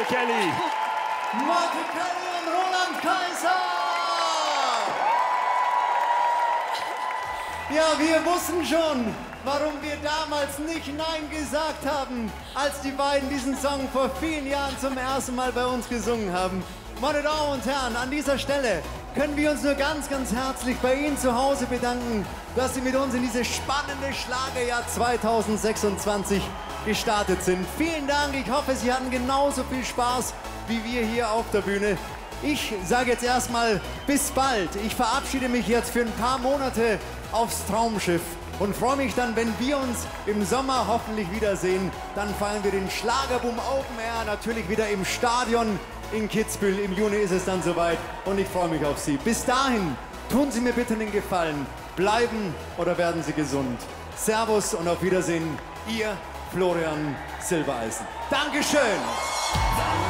Kelly. Martin Kelly und Roland Kaiser. Ja, wir wussten schon, warum wir damals nicht Nein gesagt haben, als die beiden diesen Song vor vielen Jahren zum ersten Mal bei uns gesungen haben. Meine Damen und Herren, an dieser Stelle können wir uns nur ganz, ganz herzlich bei Ihnen zu Hause bedanken, dass Sie mit uns in dieses spannende Schlagerjahr 2026 gestartet sind. Vielen Dank, ich hoffe, Sie hatten genauso viel Spaß wie wir hier auf der Bühne. Ich sage jetzt erstmal bis bald. Ich verabschiede mich jetzt für ein paar Monate aufs Traumschiff und freue mich dann, wenn wir uns im Sommer hoffentlich wiedersehen. Dann feiern wir den Schlagerboom Open Air natürlich wieder im Stadion in Kitzbühel. Im Juni ist es dann soweit und ich freue mich auf Sie. Bis dahin, tun Sie mir bitte den Gefallen. Bleiben oder werden Sie gesund. Servus und auf Wiedersehen. Ihr Florian Silbereisen. Dankeschön.